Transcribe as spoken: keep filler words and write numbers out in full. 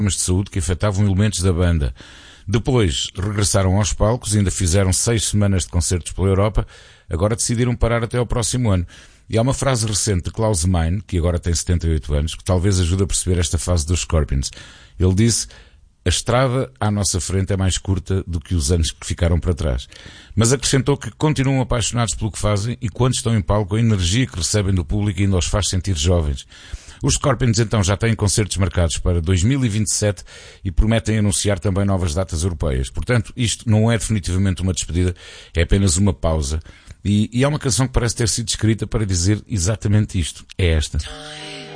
de saúde que afetavam elementos da banda. Depois regressaram aos palcos, ainda fizeram seis semanas de concertos pela Europa, agora decidiram parar até ao próximo ano. E há uma frase recente de Klaus Meine, que agora tem setenta e oito anos, que talvez ajude a perceber esta fase dos Scorpions. Ele disse: a estrada à nossa frente é mais curta do que os anos que ficaram para trás. Mas acrescentou que continuam apaixonados pelo que fazem e quando estão em palco a energia que recebem do público ainda os faz sentir jovens. Os Scorpions então já têm concertos marcados para dois mil e vinte e sete e prometem anunciar também novas datas europeias. Portanto, isto não é definitivamente uma despedida, é apenas uma pausa. E, e é uma canção que parece ter sido escrita para dizer exatamente isto. É esta.